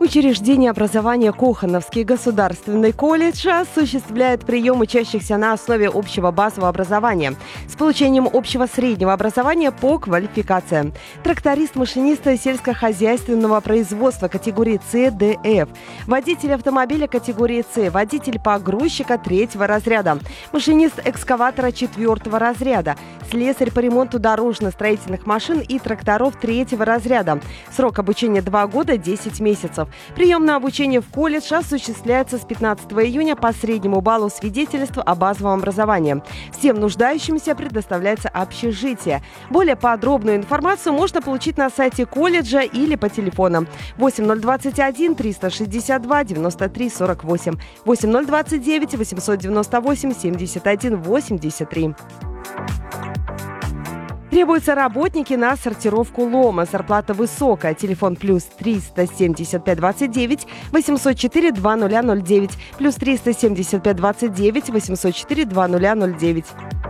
Учреждение образования Кохановский государственный колледж осуществляет прием учащихся на основе общего базового образования с получением общего среднего образования по квалификациям. Тракторист, машинист сельскохозяйственного производства категории С, Д, Ф, водитель автомобиля категории С, водитель погрузчика 3-го разряда, машинист экскаватора 4-го разряда, слесарь по ремонту дорожно-строительных машин и тракторов 3-го разряда. Срок обучения 2 года 10 месяцев. Прием на обучение в колледж осуществляется с 15 июня по среднему баллу свидетельства о базовом образовании. Всем нуждающимся предоставляется общежитие. Более подробную информацию можно получить на сайте колледжа или по телефону 8021 362 93 48, 8029 898 71 83. Требуются работники на сортировку лома. Зарплата высокая. Телефон плюс 375 29 804 2009. Плюс 375 29 804 2009.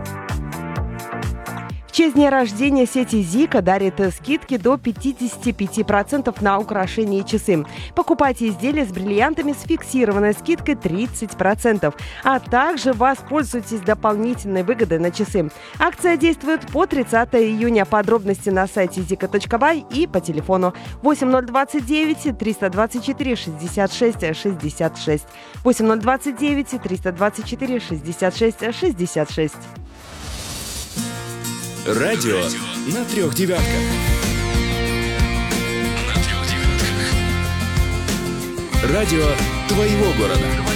В честь дня рождения сети Зика дарит скидки до 55% на украшения и часы. Покупайте изделия с бриллиантами с фиксированной скидкой 30%, а также воспользуйтесь дополнительной выгодой на часы. Акция действует по 30 июня. Подробности на сайте zika.by и по телефону 8029 324 66 66. 8029 324 66 66. Радио на 3 девятках. Радио твоего города.